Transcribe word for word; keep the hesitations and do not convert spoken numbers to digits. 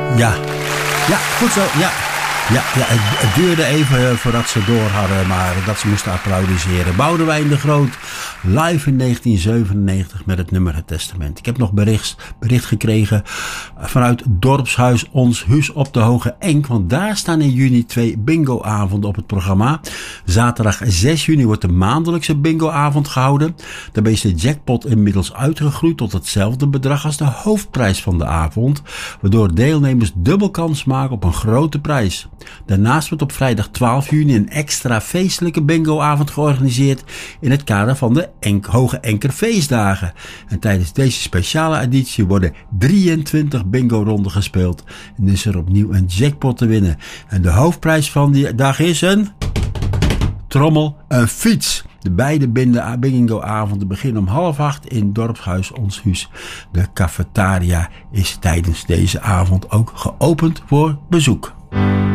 Ja, ja, goed zo, ja. Ja, ja het, het duurde even voordat ze door hadden, maar dat ze moesten applaudisseren. Boudewijn de Groot, live in negentien zevenennegentig met het nummer Het Testament. Ik heb nog bericht, bericht gekregen vanuit Dorpshuis Ons Huis op de Hoge Enk, want daar staan in juni twee bingoavonden op het programma. Zaterdag zes juni wordt de maandelijkse bingoavond gehouden. Daarbij is de jackpot inmiddels uitgegroeid tot hetzelfde bedrag als de hoofdprijs van de avond, waardoor deelnemers dubbel kans maken op een grote prijs. Daarnaast wordt op vrijdag twaalf juni een extra feestelijke bingoavond georganiseerd in het kader van de Enk, Hoge Enker feestdagen. En tijdens deze speciale editie worden drieëntwintig bingo-ronden gespeeld. En is er opnieuw een jackpot te winnen. En de hoofdprijs van die dag is een trommel, een fiets. De beide bingo-avonden beginnen om half acht in Dorpshuis Ons Huis. De cafetaria is tijdens deze avond ook geopend voor bezoek.